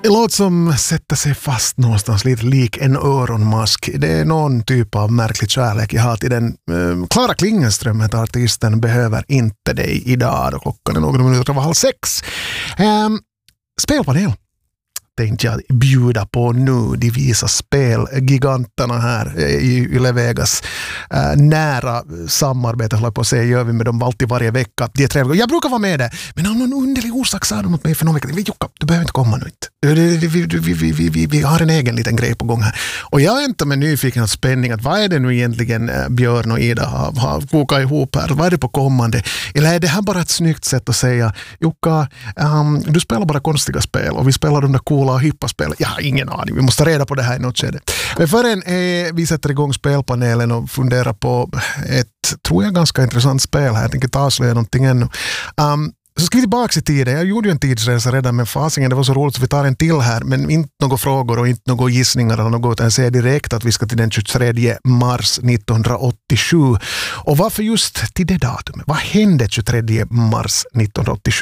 En låt som sätter sig fast någonstans lite lik en öronmask. Det är någon typ av märklig kärlek jag har till den. Klara Klingenström heter artisten, behöver inte dig idag då klockan är några minuter över 5:30. Spelpanel tänkte jag bjuda på nu. De visar spelgiganterna här i Yle Vegas. Nära samarbete håller på att säga, gör vi med dem alltid varje vecka. Det är trevligt. Jag brukar vara med det. Men av någon underlig orsak sa de åt mig för någon vecka. Jocka, du behöver inte komma nu. Vi har en egen liten grej på gång här. Och jag är inte med nyfiken och spänning att vad är det nu egentligen Björn och Ida har kokat ihop här? Vad är det på kommande? Eller är det här bara ett snyggt sätt att säga Jocka, du spelar bara konstiga spel och vi spelar de där coola och hippa spel. Jag har ingen aning. Vi måste reda på det här i något skede. Men förrän vi sätter igång spelpanelen och funderar på ett, tror jag, ganska intressant spel här. Jag tänker ta avslöja någonting ännu. Så ska vi tillbaka i tiden. Jag gjorde ju en tidsresa redan, men fasingen, det var så roligt så vi tar en till här. Men inte några frågor och inte några gissningar eller något, utan jag säger direkt att vi ska till den 23 mars 1987. Och varför just till det datumet? Vad hände 23 mars 1987?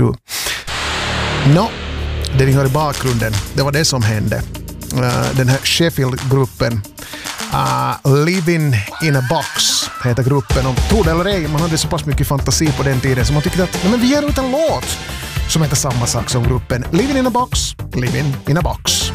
Det ni hör i bakgrunden, det var det som hände. Den här Sheffield-gruppen Living in a Box heter gruppen, och tro det eller ej, man hade så pass mycket fantasi på den tiden så man tyckte att men vi ger ut en låt som heter samma sak som gruppen Living in a Box, Living in a Box.